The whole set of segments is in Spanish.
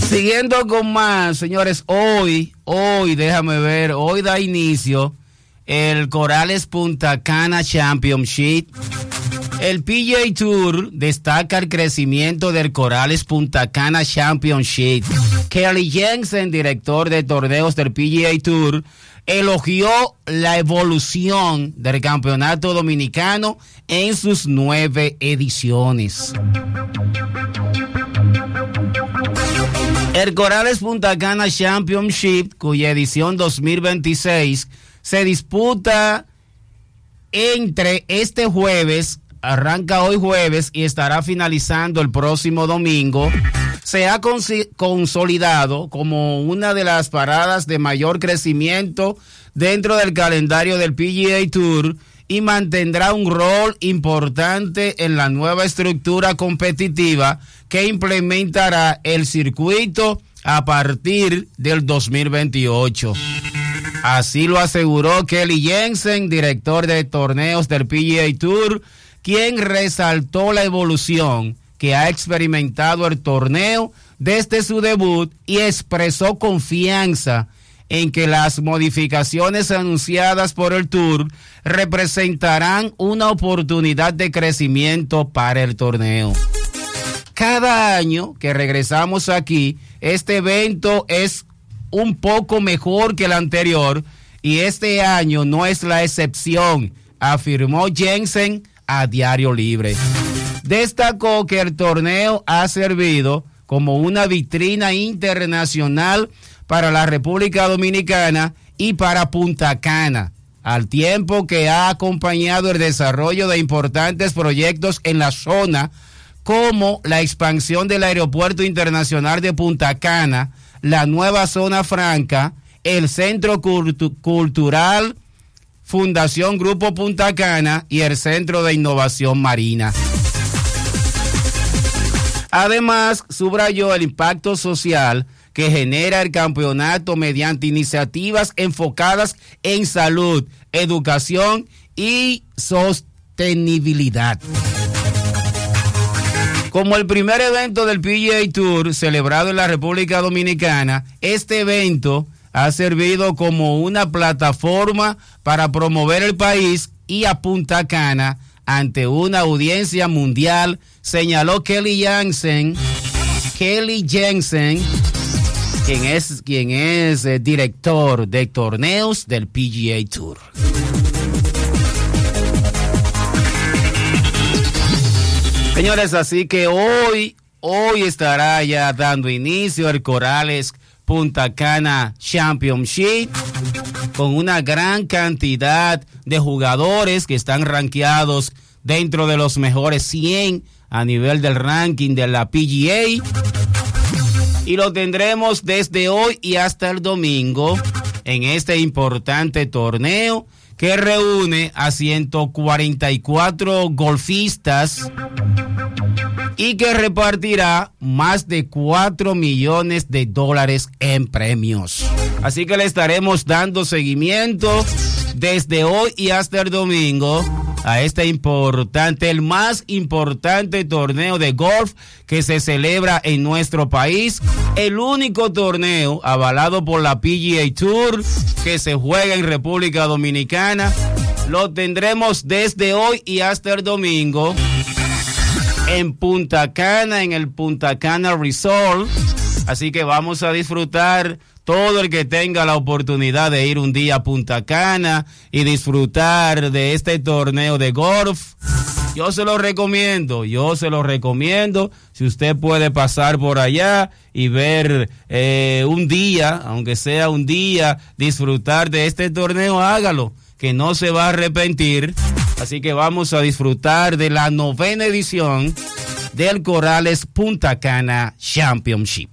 Siguiendo con más, señores, hoy déjame ver, hoy da inicio el Corales Punta Cana Championship. El PGA Tour destaca el crecimiento del Corales Punta Cana Championship. Kelly Jensen, director de torneos del PGA Tour, elogió la evolución del campeonato dominicano en sus 9 ediciones. El Corales Punta Cana Championship, cuya edición 2026 se disputa entre este jueves, arranca hoy jueves y estará finalizando el próximo domingo, se ha consolidado como una de las paradas de mayor crecimiento dentro del calendario del PGA Tour y mantendrá un rol importante en la nueva estructura competitiva que implementará el circuito a partir del 2028. Así lo aseguró Kelly Jensen, director de torneos del PGA Tour, quien resaltó la evolución que ha experimentado el torneo desde su debut y expresó confianza en que las modificaciones anunciadas por el Tour representarán una oportunidad de crecimiento para el torneo. Cada año que regresamos aquí, este evento es un poco mejor que el anterior y este año no es la excepción, afirmó Jensen a Diario Libre. Destacó que el torneo ha servido como una vitrina internacional para la República Dominicana y para Punta Cana, al tiempo que ha acompañado el desarrollo de importantes proyectos en la zona, como la expansión del Aeropuerto Internacional de Punta Cana, la nueva zona franca, el Centro Cultural Fundación Grupo Punta Cana y el Centro de Innovación Marina. Además, subrayó el impacto social que genera el campeonato mediante iniciativas enfocadas en salud, educación y sostenibilidad. Como el primer evento del PGA Tour celebrado en la República Dominicana, este evento ha servido como una plataforma para promover el país y a Punta Cana ante una audiencia mundial, señaló Kelly Jensen, quien es director de torneos del PGA Tour. Señores, así que hoy estará ya dando inicio el Corales Punta Cana Championship con una gran cantidad de jugadores que están rankeados dentro de los mejores 100 a nivel del ranking de la PGA. Y lo tendremos desde hoy y hasta el domingo en este importante torneo que reúne a 144 golfistas y que repartirá más de $4 millones en premios. Así que le estaremos dando seguimiento desde hoy y hasta el domingo a este importante, el más importante torneo de golf que se celebra en nuestro país, el único torneo avalado por la PGA Tour que se juega en República Dominicana. Lo tendremos desde hoy y hasta el domingo en Punta Cana, en el Punta Cana Resort. Así que vamos a disfrutar todo el que tenga la oportunidad de ir un día a Punta Cana y disfrutar de este torneo de golf. Yo se lo recomiendo. Si usted puede pasar por allá y ver un día, aunque sea un día, disfrutar de este torneo, hágalo, que no se va a arrepentir. Así que vamos a disfrutar de la 9ª edición del Corales Punta Cana Championship.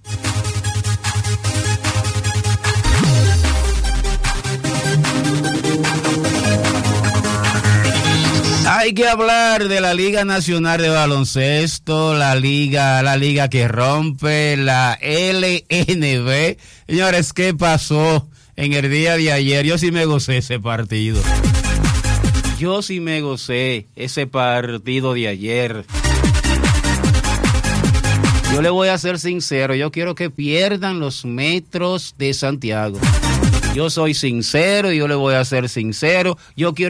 Hay que hablar de la Liga Nacional de Baloncesto, la liga que rompe, la LNB. Señores, ¿qué pasó en el día de ayer? Yo sí me gocé ese partido. Yo le voy a ser sincero, yo quiero que pierdan los Metros de Santiago. Yo soy sincero y yo le voy a ser sincero. Yo quiero